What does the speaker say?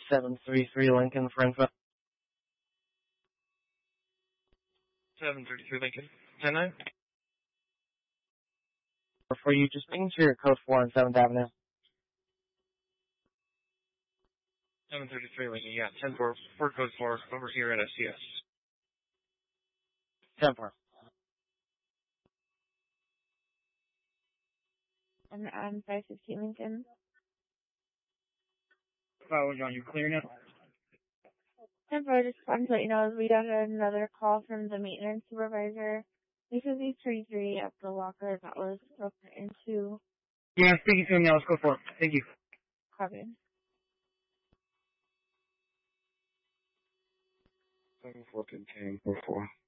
733 Lincoln for info. 733 Lincoln. 10-9. For you, just making sure you're code 4 on 7th Avenue. 733 Lincoln, yeah. 10-4. For code 4 over here at SCS. 10-4. And on 515 Lincoln. Oh, John, you clear now? 10-4, just wanted to let you know, we got another call from the maintenance supervisor. He says he's 33 at the locker that was broken into. Yeah, speaking to him now. Let's go for it. Thank you. Copy. 7-4 contain 4-4.